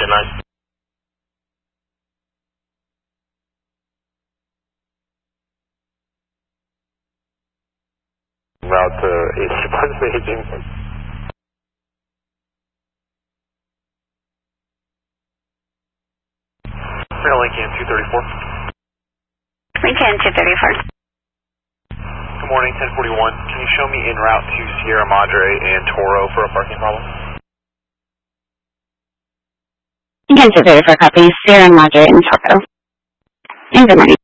Lincoln 9. Route to 81 Beijing. Lincoln 234. Lincoln 234. Good morning, 1041. Can you show me en route to Sierra Madre and Toro for a parking problem? Lincoln 234, copy. Sierra Madre and Toro. And good morning.